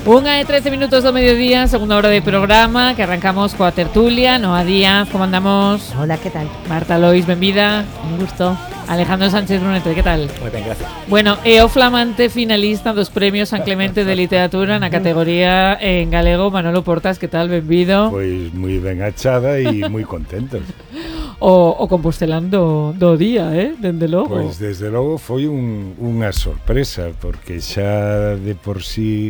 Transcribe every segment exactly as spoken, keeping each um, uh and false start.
Unha e trece minutos do mediodía, segunda hora de programa, que arrancamos coa tertulia. Noa Díaz, como andamos? Hola, que tal? Marta Lois, benvida. Un gusto. Alejandro Sánchez Brunete, que tal? Moi ben, gracias. Bueno, é o flamante finalista dos premios San Clemente de Literatura na categoría en galego, Manolo Portas, que tal? Benvido. Pois moi ben achada e moi contento. O, o compostelán do, do día, eh? Dende logo. Pois desde logo foi un, unha sorpresa, porque xa de por sí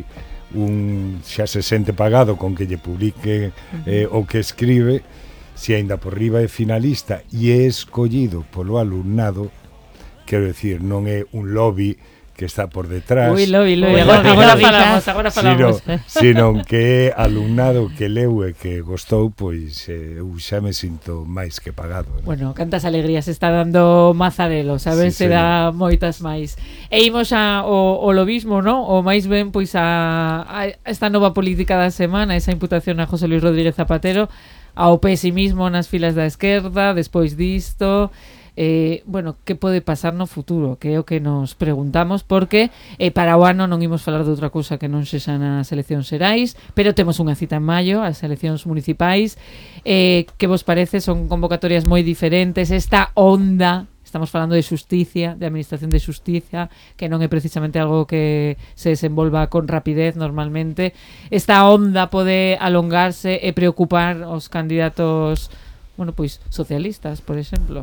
un xa se sente pagado con que lle publique eh, o que escribe, se aínda por riba é finalista e é escollido polo alumnado, quero decir, non é un lobby que está por detrás. Ui, lobby, lobby, Ui, agora, lobby, agora lobby. falamos, agora falamos. Sino, sino que é alumnado que leu e que gostou, pois eh, eu xa me sinto máis que pagado, ¿no? Bueno, cantas alegrías está dando Mazarelo, sabes? Sí, Se dá moitas máis. E imos a, o, o lobismo, ¿no? O máis ben, pois, a, a esta nova política da semana, esa imputación a José Luis Rodríguez Zapatero, ao pesimismo nas filas da esquerda, despois disto... Eh, bueno, que pode pasar no futuro, que é o que nos preguntamos, porque eh, para o ano non imos falar de outra cousa que non sexan as eleccións xerais, pero temos unha cita en maio, as eleccións municipais. Eh, que vos parece? Son convocatorias moi diferentes, esta onda, estamos falando de xusticia, de administración de xusticia, que non é precisamente algo que se desenvolva con rapidez normalmente. Esta onda pode alongarse e preocupar os candidatos, bueno, pois socialistas, por exemplo.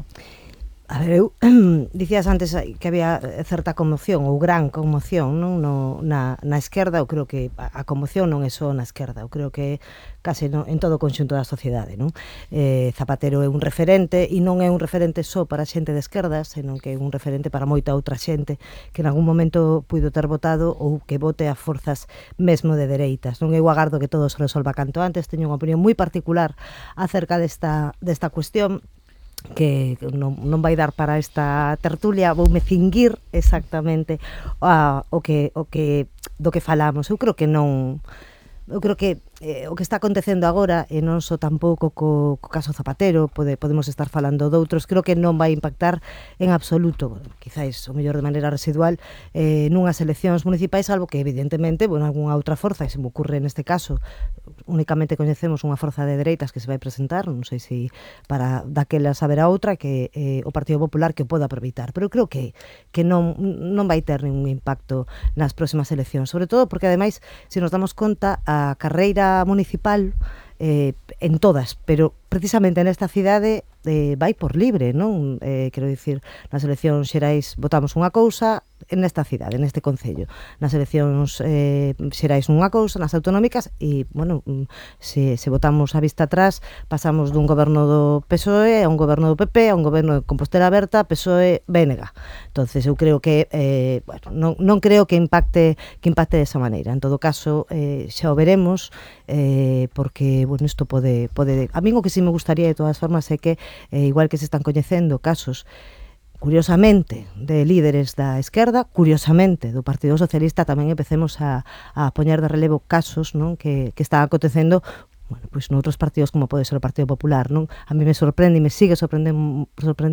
A ver, eu dicías antes que había certa conmoción ou gran conmoción, non? No, na, na esquerda. Eu creo que a, a conmoción non é só na esquerda, eu creo que case no, en todo o conxunto da sociedade, non? Eh, Zapatero é un referente e non é un referente só para a xente de esquerda, senón que é un referente para moita outra xente que en algún momento puido ter votado ou que vote a forzas mesmo de dereitas, non? Eu agardo que todo se resolva canto antes. Teño unha opinión moi particular acerca desta, desta cuestión, que non, non vai dar para esta tertulia. Voume cinguir exactamente a, o que o que do que falamos. Eu creo que non eu creo que eh, o que está acontecendo agora, e non só tampouco co, co caso Zapatero, pode, podemos estar falando doutros, creo que non vai impactar en absoluto, bueno, quizáis o mellor de maneira residual, eh, nunhas eleccións municipais, salvo que evidentemente, bueno, algunha outra forza, e se me ocurre neste caso, únicamente coñecemos unha forza de dereitas que se vai presentar, non sei se para daquela saber a outra, que eh, o Partido Popular, que o poda aproveitar, pero creo que que non non vai ter ningún impacto nas próximas eleccións, sobre todo porque ademais, se nos damos conta, a carreira municipal eh, en todas, pero precisamente nesta cidade eh, vai por libre, non? Eh, quero dicir, nas eleccións xerais votamos unha cousa nesta cidade, neste concello, nas eleccións eh, xerais unha cousa, nas autonómicas, e, bueno, se, se votamos a vista atrás, pasamos dun goberno do P S O E a un goberno do P P, a un goberno de Compostela Aberta, P S O E, B N G. Entonces, eu creo que, eh, bueno, non, non creo que impacte que impacte desa maneira. En todo caso, eh, xa o veremos, eh, porque, bueno, isto pode, pode... A min o que sí me gustaría, de todas formas, é que, eh, igual que se están coñecendo casos, curiosamente, de líderes da esquerda, curiosamente, do Partido Socialista, tamén empecemos a, a poñer de relevo casos, non? Que, que están acontecendo, bueno, pois noutros partidos como pode ser o Partido Popular, non? A mí me sorprende e me sigue sorprendendo, sorprendendo